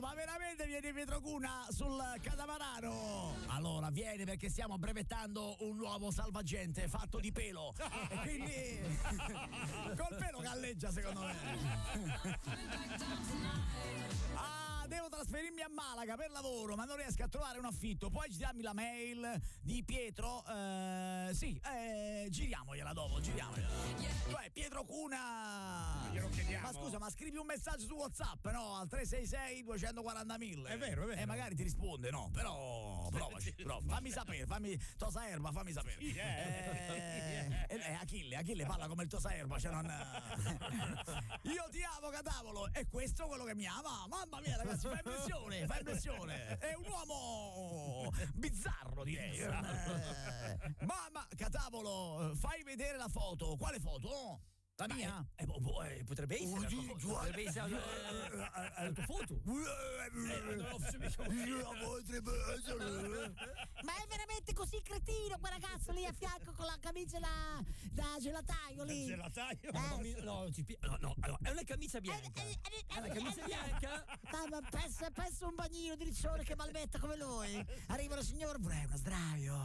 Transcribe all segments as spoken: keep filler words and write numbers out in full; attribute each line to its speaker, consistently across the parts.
Speaker 1: ma veramente viene Pietro Cuna sul catamarano? Allora, vieni perché stiamo brevettando un nuovo salvagente fatto di pelo. E quindi col pelo galleggia, secondo me. Ah, devo trasferirmi a Malaga per lavoro, ma non riesco a trovare un affitto. Puoi girarmi la mail di Pietro? Eh, sì, eh, giriamogliela dopo, giriamogliela. Cioè, Pietro Cuna.
Speaker 2: Glielo chiediamo.
Speaker 1: Ma scusa, ma scrivi un messaggio su WhatsApp, no? Al tre sei sei due quattro zero mille.
Speaker 2: È vero, è vero.
Speaker 1: E magari ti risponde, no? Però provaci, prova. Fammi sapere, fammi Tosa Erba, fammi sapere.
Speaker 2: Yeah.
Speaker 1: Eh, eh, eh, Achille, Achille parla come il Tosa Erba, cioè non. Io ti amo, catavolo, e questo è quello che mi ama. Mamma mia, ragazzi, fa impressione, fa impressione. È un uomo bizzarro, direi. Eh, mamma, catavolo, fai vedere la foto. Quale foto? La mia?
Speaker 3: Eh, bo, bo, eh, potrebbe essere la tua foto. Potrebbe essere la, la tua foto.
Speaker 4: Ma è veramente così cretino quel ragazzo lì a fianco con la camicia da, da gelataio lì?
Speaker 2: Da gelataio?
Speaker 4: Eh.
Speaker 3: No, no, ci pi- no, no, allora, è una camicia bianca. È una camicia bianca?
Speaker 4: Ah, ma pensa, pensa un bagnino di riccione che malmetta come lui. Arriva il signor, vorrei uno sdraio.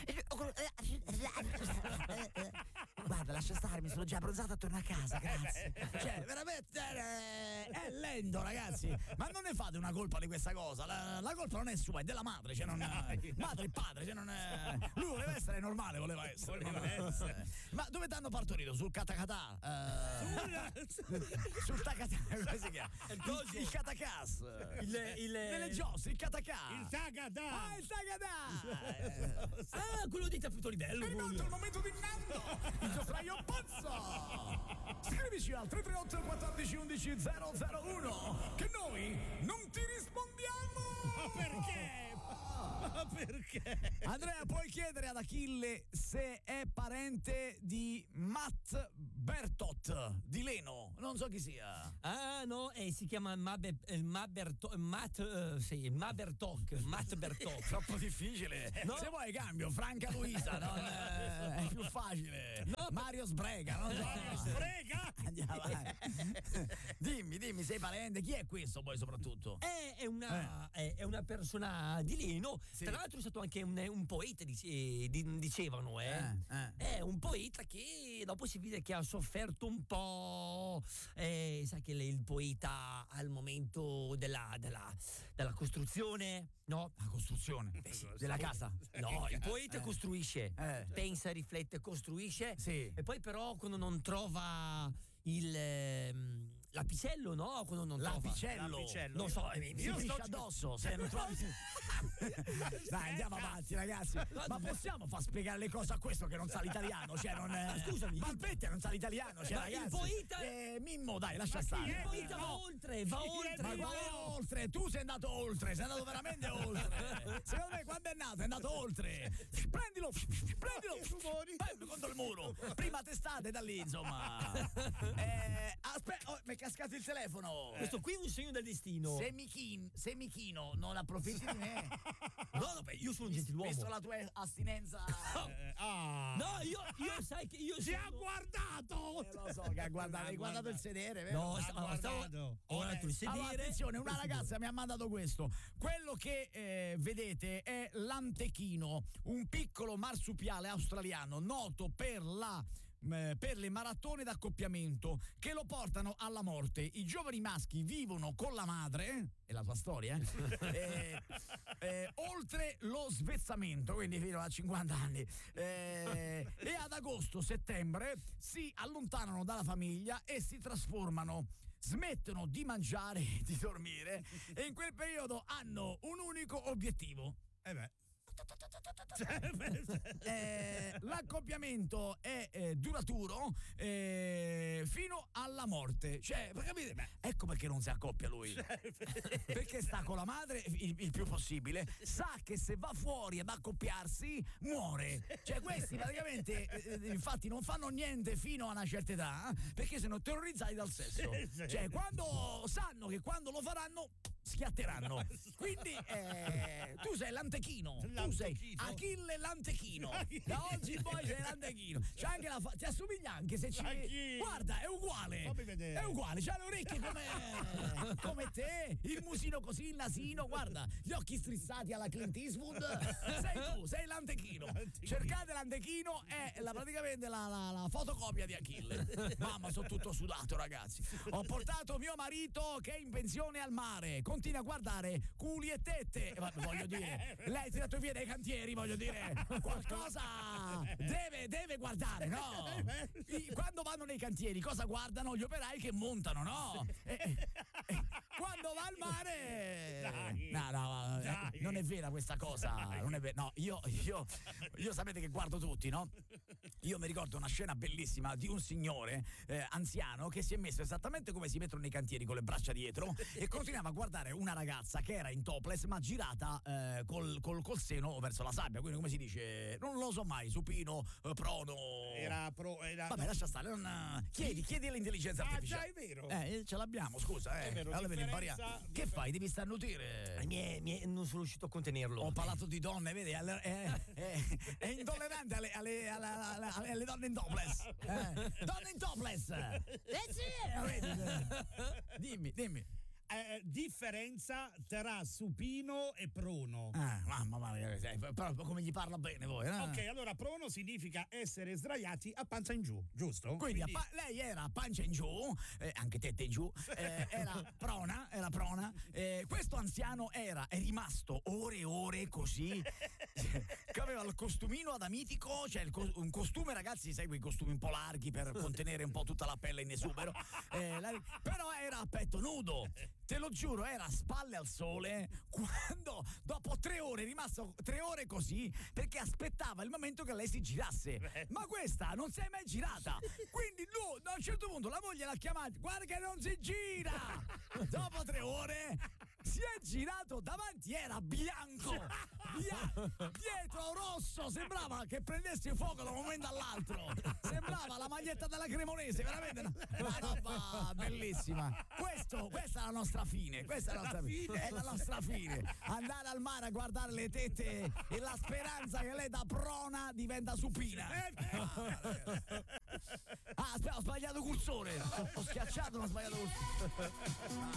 Speaker 4: Guarda, lascia stare, mi sono già abbronzata, torno a casa, grazie.
Speaker 1: Cioè, veramente eh, è lento, ragazzi. Ma non ne fate una colpa di questa cosa. La, la colpa non è sua, è della madre. Cioè non, madre e padre. Cioè non è, lui voleva essere normale, voleva essere.
Speaker 2: Voleva essere.
Speaker 1: Ma dove t'hanno partorito? Sul catacatà? Uh, sul tacatà, come si chiama? Il, il catacas.
Speaker 3: Il, il,
Speaker 1: Nelle giostre, il catacà.
Speaker 2: Il tagadà.
Speaker 1: Ah, il tagadà.
Speaker 3: Ah, quello di tapputo livello.
Speaker 1: È arrivato il momento di Nando, il giostraio Pozzo. Scrivici al tre tre otto quattordici undici zero zero uno che noi non ti rispondiamo.
Speaker 2: Ma perché? Ma perché?
Speaker 1: Andrea, puoi chiedere ad Achille se è parente di Matt Bertot di Leno? Non so chi sia.
Speaker 3: Ah no, eh, si chiama Mabe, il Maberto, Matt, uh, sì, Mabertok, Matt Bertok.
Speaker 1: Troppo difficile. No? Se vuoi cambio, Franca Luisa, non, eh, è più facile. No, Mario Sbrega, non so.
Speaker 2: Mario Sbrega?
Speaker 1: Andiamo avanti. Dimmi, dimmi, sei parente? Chi è questo poi soprattutto?
Speaker 3: È, è, una, eh. è, è una persona di Leno.
Speaker 1: Sì.
Speaker 3: Tra l'altro è stato anche un, un poeta, dice, dicevano, eh.
Speaker 1: Eh, eh.
Speaker 3: È un poeta che dopo si vede che ha sofferto un po'. Eh, sai che il poeta al momento della, della, della costruzione, no?
Speaker 1: La costruzione
Speaker 3: Beh, sì,
Speaker 1: della casa.
Speaker 3: No, il poeta
Speaker 1: Eh.
Speaker 3: costruisce,
Speaker 1: Eh.
Speaker 3: pensa, riflette, costruisce.
Speaker 1: Sì.
Speaker 3: E poi però quando non trova il ehm, l'apicello, no? Quando non
Speaker 1: L'apicello.
Speaker 3: trova
Speaker 2: L'apicello.
Speaker 3: non so, eh,
Speaker 1: Io sto addosso se non trovi. Dai, andiamo avanti, ragazzi. Ma possiamo far spiegare le cose a questo che non sa l'italiano? Cioè, non è...
Speaker 3: Scusami.
Speaker 1: Malpetta non sa l'italiano, cioè,
Speaker 3: Ma il
Speaker 1: ragazzi.
Speaker 3: poeta-
Speaker 1: Eh, Mimmo, dai, lascia
Speaker 2: Ma chi
Speaker 1: stare.
Speaker 2: è?
Speaker 3: il poeta va oltre, va
Speaker 2: Chi è?
Speaker 3: oltre.
Speaker 1: Ma quale oltre? Tu sei andato oltre, sei andato veramente oltre. Secondo me quando è nato è andato oltre. Prendilo, prendilo. Prendilo contro il muro. Prima testate da lì, insomma. Eh, aspetta, oh, mi è cascato il telefono.
Speaker 3: Questo qui è un segno del destino.
Speaker 1: Semichin, Semichino, non approfitti di me.
Speaker 3: No, no, beh, io sono un gentiluomo.
Speaker 1: Visto la tua astinenza.
Speaker 2: Eh, ah.
Speaker 3: No, io, io sai che io
Speaker 2: Ci
Speaker 3: sono...
Speaker 2: ha guardato!
Speaker 1: Eh, lo so che ha guardato, hai guardato il sedere, vero?
Speaker 3: No,
Speaker 2: Ha
Speaker 3: stavo, stavo,
Speaker 2: guardato.
Speaker 3: ho guardato il sedere.
Speaker 1: Allora, attenzione, una ragazza mi ha mandato questo. Quello che eh, vedete è l'antechino, un piccolo marsupiale australiano noto per la eh, per le maratone d'accoppiamento che lo portano alla morte. I giovani maschi vivono con la madre, è la tua storia, eh? eh, eh, oltre lo svezzamento, quindi fino a cinquanta anni, eh, e ad agosto-settembre si allontanano dalla famiglia e si trasformano, smettono di mangiare e di dormire, e in quel periodo hanno un unico obiettivo.
Speaker 2: Eh beh.
Speaker 1: Eh, l'accoppiamento è eh, duraturo eh, fino alla morte, cioè, capite? Ecco perché non si accoppia lui, perché sta con la madre il, il più possibile, sa che se va fuori ad accoppiarsi muore, cioè questi praticamente eh, infatti non fanno niente fino a una certa età, eh, perché sono terrorizzati dal sesso, cioè quando sanno che quando lo faranno schiatteranno. Quindi eh, tu sei l'antechino, tu sei Achille l'antechino. Da oggi in poi sei l'antechino. C'è anche la fa- ti assomiglia anche se ci guarda, è uguale.
Speaker 2: Fammi vedere.
Speaker 1: È uguale, c'ha le orecchie come come te, il musino così, il nasino, guarda, gli occhi strizzati alla Clint Eastwood. Sei tu, sei l'antechino. Cercate l'antechino, è la, praticamente la, la, la fotocopia di Achille. Mamma, sono tutto sudato, ragazzi. Ho portato mio marito che è in pensione al mare, continua a guardare culi e tette. Ma, voglio dire, lei è tirato via dai cantieri, voglio dire, qualcosa deve, deve guardare, no? I, quando vanno nei cantieri, cosa guardano? Gli operai che montano, no? E, e, e, quando va al mare,
Speaker 2: Dai.
Speaker 1: no, no,
Speaker 2: Dai.
Speaker 1: non è vera questa cosa. Non è vera. No, io, io, io sapete che guardo tutti, no? Io mi ricordo una scena bellissima di un signore eh, anziano che si è messo esattamente come si mettono nei cantieri, con le braccia dietro, e continuava a guardare una ragazza che era in topless ma girata eh, col, col, col seno verso la sabbia. Quindi, come si dice, non lo so mai, supino, eh, prono.
Speaker 2: Era pro. Era...
Speaker 1: Vabbè, lascia stare. Non... Chiedi, chiedi all'intelligenza
Speaker 2: Ah,
Speaker 1: artificiale.
Speaker 2: già, è vero.
Speaker 1: Eh, ce l'abbiamo, scusa, eh.
Speaker 2: È vero,
Speaker 1: allora vedi,
Speaker 2: differenza-
Speaker 1: impariamo. Che fai? Devi starnutire.
Speaker 3: Mi è- mi è- non sono riuscito a contenerlo.
Speaker 1: Ho parlato di donne, vedi, è, è, è, è intollerante alle, alle, alle, alle, alle donne in topless. Eh, donne in topless! Eh sì! Vedi? Dimmi, dimmi.
Speaker 2: Eh, differenza tra supino e prono.
Speaker 1: Ah, mamma mia, eh, però come gli parla bene voi, eh?
Speaker 2: Ok, allora prono significa essere sdraiati a pancia in giù, giusto?
Speaker 1: Quindi, a pa- lei era a pancia in giù, eh, anche tette in giù, eh, era prona, era prona. Eh, questo anziano era, è rimasto ore e ore così, che aveva il costumino adamitico, cioè il co- un costume, ragazzi, sai quei costumi un po' larghi per contenere un po' tutta la pelle in esubero, eh, la- però era a petto nudo. Te lo giuro, era a spalle al sole quando dopo tre ore è rimasto tre ore così perché aspettava il momento che lei si girasse. Ma questa non si è mai girata. Quindi lui, a un certo punto, la moglie l'ha chiamata, guarda che non si gira. Dopo tre ore si è girato, davanti era bianco, bia- dietro rosso, sembrava che prendesse fuoco da un momento all'altro. Sembrava la maglietta della Cremonese, veramente una, una roba bellissima. Questo, questa è la nostra fine, questa è la nostra fine, è la nostra fine. Andare al mare a guardare le tette e la speranza che lei da prona diventa supina. Ah, aspetta, ho sbagliato cursore. Ho schiacciato, non ho sbagliato cursore.